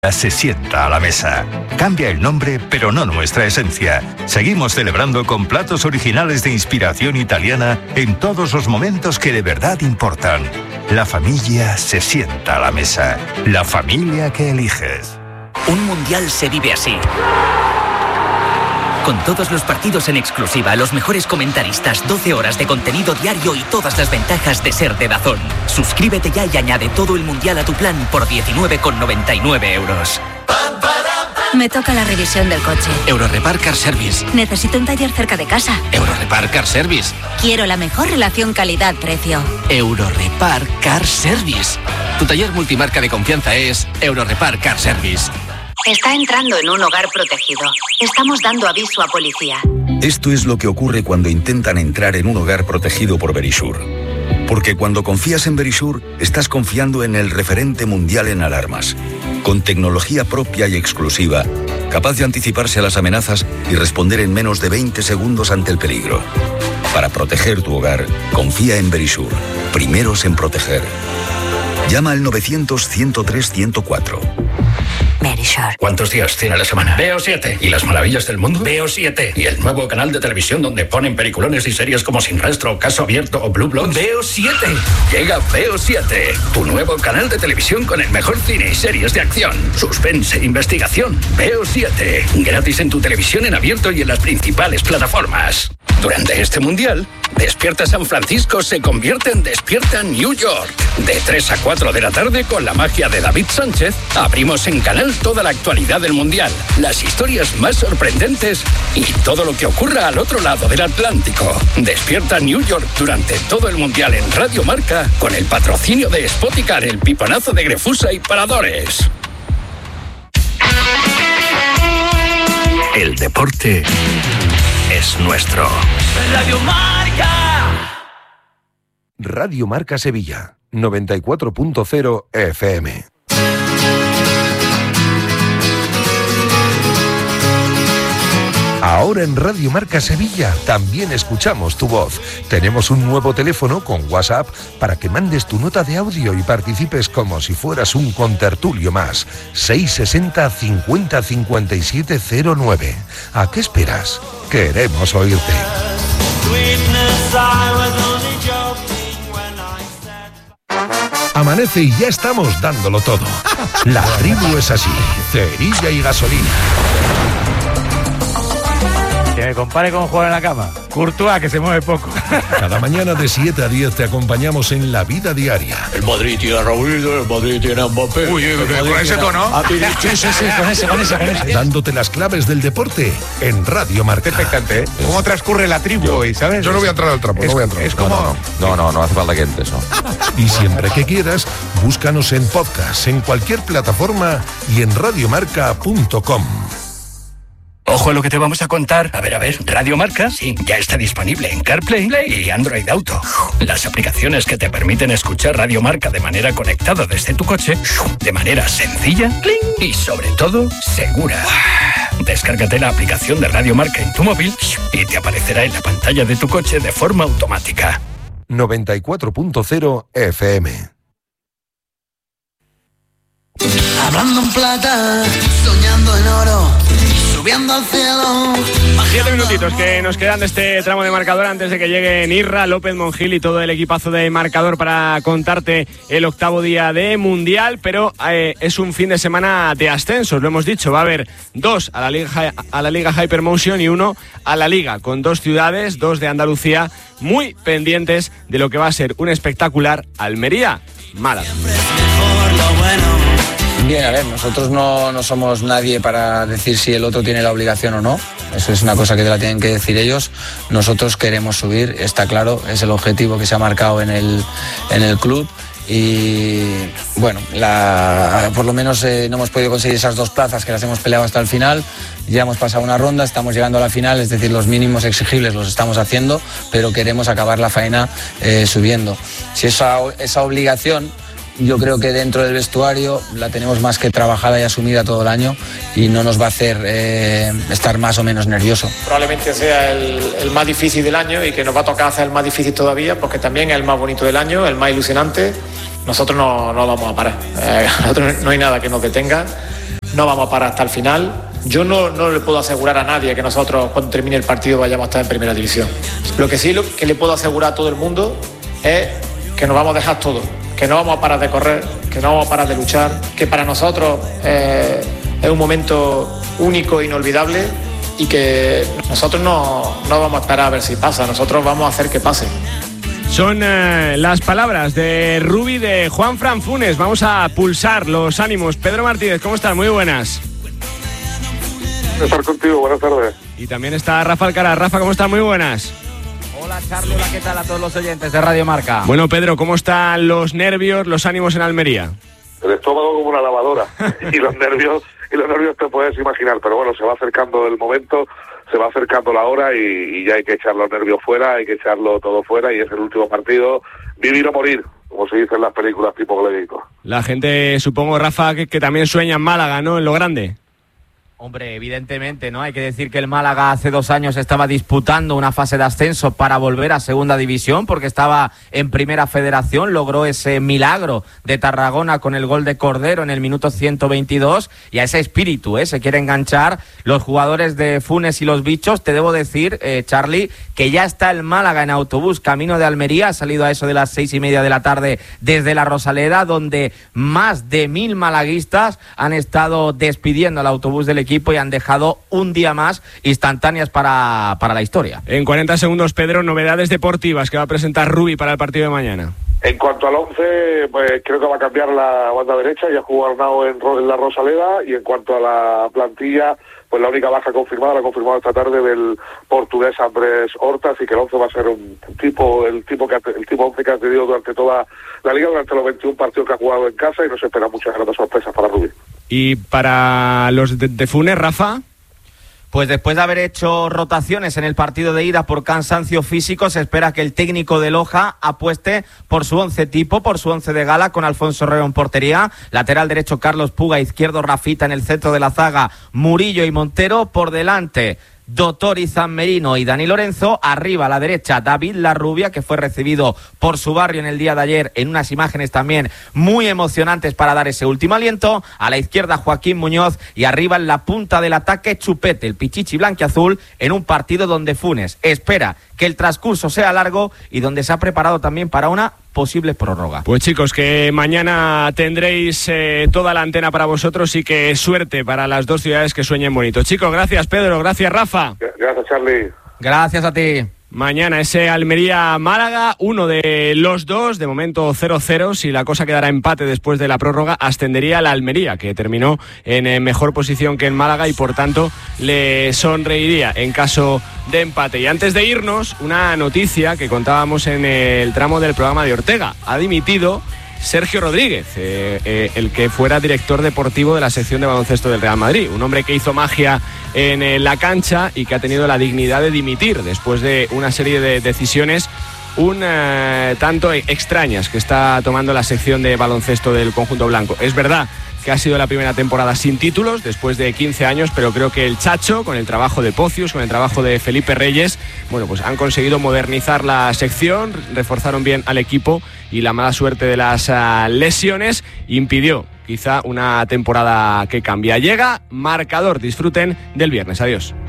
Se sienta a la mesa. Cambia el nombre, pero no nuestra esencia. Seguimos celebrando con platos originales de inspiración italiana en todos los momentos que de verdad importan. La familia se sienta a la mesa. La familia que eliges. Un mundial se vive así. Con todos los partidos en exclusiva, los mejores comentaristas, 12 horas de contenido diario y todas las ventajas de ser de DAZN. Suscríbete ya y añade todo el mundial a tu plan por 19,99 euros. Me toca la revisión del coche. Eurorepar Car Service. Necesito un taller cerca de casa. Eurorepar Car Service. Quiero la mejor relación calidad-precio. Eurorepar Car Service. Tu taller multimarca de confianza es Eurorepar Car Service. Está entrando en un hogar protegido. Estamos dando aviso a policía. Esto es lo que ocurre cuando intentan entrar en un hogar protegido por Verisure. Porque cuando confías en Verisure, estás confiando en el referente mundial en alarmas. Con tecnología propia y exclusiva, capaz de anticiparse a las amenazas y responder en menos de 20 segundos ante el peligro. Para proteger tu hogar, confía en Verisure. Primeros en proteger. Llama al 900-103-104. Verisure. ¿Cuántos días tiene la semana? Veo 7. ¿Y las maravillas del mundo? Veo 7. ¿Y el nuevo canal de televisión donde ponen peliculones y series como Sin Rastro, Caso Abierto o Blue Bloods? Veo 7. Llega Veo 7, tu nuevo canal de televisión con el mejor cine y series de acción, suspense e investigación. Veo 7. Gratis en tu televisión en abierto y en las principales plataformas. Durante este mundial, Despierta San Francisco se convierte en Despierta New York. De 3 a 4 de la tarde, con la magia de David Sánchez, abrimos en canal toda la actualidad del mundial, las historias más sorprendentes y todo lo que ocurra al otro lado del Atlántico. Despierta New York durante todo el mundial en Radio Marca, con el patrocinio de Spoticar, el piponazo de Grefusa y Paradores. El deporte es nuestro. Radio Marca. Radio Marca Sevilla, 94.0 FM. Ahora en Radio Marca Sevilla también escuchamos tu voz. Tenemos un nuevo teléfono con WhatsApp para que mandes tu nota de audio y participes como si fueras un contertulio más. 660 50 57 09. ¿A qué esperas? Queremos oírte. Amanece y ya estamos dándolo todo. La tribu es así, cerilla y gasolina. Que me compare con jugar en la cama. Courtois, que se mueve poco. Cada mañana de 7 a 10 te acompañamos en la vida diaria. El Madrid tiene a Raúl, el Madrid tiene a Mbappé. Uy, con ese tono. Sí, con ese. Dándote las claves del deporte en Radio Marca. Expectante, ¿eh? ¿Cómo transcurre la tribu hoy, sabes? Yo no voy a entrar al trapo, no voy a entrar. Es como... No hace falta que entres, no. Y siempre que quieras, búscanos en podcast, en cualquier plataforma y en radiomarca.com. Ojo a lo que te vamos a contar. A ver, Radio Marca, sí, ya está disponible en CarPlay y Android Auto. Las aplicaciones que te permiten escuchar Radio Marca de manera conectada desde tu coche, de manera sencilla y sobre todo segura. Descárgate la aplicación de Radio Marca en tu móvil y te aparecerá en la pantalla de tu coche de forma automática. 94.0 FM. Hablando en plata, soñando en oro, subiendo al cielo. 7 minutitos que nos quedan de este tramo de marcador antes de que lleguen Irra, López, Monjil y todo el equipazo de marcador para contarte el octavo día de Mundial, pero es un fin de semana de ascensos, lo hemos dicho, va a haber 2 a la Liga Hypermotion y 1 a la Liga, con 2 ciudades, 2 de Andalucía, muy pendientes de lo que va a ser un espectacular Almería-Málaga. Bien, a ver, nosotros no somos nadie para decir si el otro tiene la obligación o no. Eso es una cosa que te la tienen que decir ellos. Nosotros queremos subir, está claro, es el objetivo que se ha marcado en el club. Y bueno, por lo menos no hemos podido conseguir esas 2 plazas que las hemos peleado hasta el final. Ya hemos pasado una ronda, estamos llegando a la final, es decir, los mínimos exigibles los estamos haciendo, pero queremos acabar la faena subiendo. Si esa obligación, yo creo que dentro del vestuario la tenemos más que trabajada y asumida todo el año y no nos va a hacer estar más o menos nervioso. Probablemente sea el más difícil del año y que nos va a tocar hacer el más difícil todavía porque también es el más bonito del año, el más ilusionante. Nosotros no vamos a parar, nosotros no hay nada que nos detenga. no vamos a parar hasta el final. Yo no le puedo asegurar a nadie que nosotros cuando termine el partido vayamos a estar en primera división. Lo que sí que le puedo asegurar a todo el mundo es que nos vamos a dejar todo, que no vamos a parar de correr, que no vamos a parar de luchar, que para nosotros es un momento único e inolvidable y que nosotros no vamos a esperar a ver si pasa, nosotros vamos a hacer que pase. Son las palabras de Rubi, de Juanfran Funes. Vamos a pulsar los ánimos. Pedro Martínez, ¿cómo estás? Muy buenas. Estar contigo, buenas tardes. Y también está Rafa Alcaraz. Rafa, ¿cómo estás? Muy bueas. Hola Charlie, hola, ¿qué tal a todos los oyentes de Radio Marca? Bueno, Pedro, ¿cómo están los nervios, los ánimos en Almería? El estómago como una lavadora y los nervios te puedes imaginar, pero bueno, se va acercando el momento, se va acercando la hora y ya hay que echar los nervios fuera, hay que echarlo todo fuera y es el último partido, vivir o morir, como se dice en las películas tipo Gladiator. La gente, supongo, Rafa, que también sueña en Málaga, ¿no? En lo grande. Hombre, evidentemente, ¿no? Hay que decir que el Málaga hace 2 años estaba disputando una fase de ascenso para volver a segunda división porque estaba en primera federación, logró ese milagro de Tarragona con el gol de Cordero en el minuto 122 y a ese espíritu se quiere enganchar los jugadores de Funes y los bichos. Te debo decir, Charlie, que ya está el Málaga en autobús camino de Almería, ha salido a eso de las 6:30 de la tarde desde la Rosaleda, donde más de 1000 malaguistas han estado despidiendo al autobús del equipo y han dejado un día más instantáneas para la historia. En 40 segundos, Pedro, novedades deportivas que va a presentar Rubi para el partido de mañana. En cuanto al 11, pues creo que va a cambiar la banda derecha, ya jugó Arnau en la Rosaleda, y en cuanto a la plantilla, pues la única baja confirmada, la ha confirmado esta tarde del portugués Andrés Horta, así que el 11 va a ser el tipo 11 que ha tenido durante toda la liga, durante los 21 partidos que ha jugado en casa, y nos esperan muchas grandes sorpresas para Rubí. ¿Y para los de Funes, Rafa? Pues después de haber hecho rotaciones en el partido de ida por cansancio físico, se espera que el técnico de Loja apueste por su 11 tipo, por su 11 de gala, con Alfonso Reo en portería, lateral derecho Carlos Puga, izquierdo Rafita, en el centro de la zaga Murillo y Montero, por delante Doctor Izan Merino y Dani Lorenzo, arriba a la derecha David Larrubia, que fue recibido por su barrio en el día de ayer en unas imágenes también muy emocionantes para dar ese último aliento, a la izquierda Joaquín Muñoz y arriba en la punta del ataque Chupete, el pichichi blanquiazul, en un partido donde Funes espera que el transcurso sea largo y donde se ha preparado también para una posible prórroga. Pues chicos, que mañana tendréis toda la antena para vosotros y que suerte para las dos ciudades que sueñen bonito. Chicos, gracias Pedro, gracias Rafa. Gracias Charlie. Gracias a ti. Mañana ese Almería-Málaga, uno de los dos, de momento 0-0, si la cosa quedara empate después de la prórroga, ascendería la Almería, que terminó en mejor posición que en Málaga y por tanto le sonreiría en caso de empate. Y antes de irnos, una noticia que contábamos en el tramo del programa de Ortega. Ha dimitido Sergio Rodríguez, el que fuera director deportivo de la sección de baloncesto del Real Madrid, un hombre que hizo magia en la cancha y que ha tenido la dignidad de dimitir después de una serie de decisiones un tanto extrañas que está tomando la sección de baloncesto del conjunto blanco. Es verdad que ha sido la primera temporada sin títulos después de 15 años, pero creo que el Chacho, con el trabajo de Pocius, con el trabajo de Felipe Reyes, bueno, pues han conseguido modernizar la sección, reforzaron bien al equipo y la mala suerte de las lesiones impidió quizá una temporada que cambia. Llega marcador, disfruten del viernes, adiós.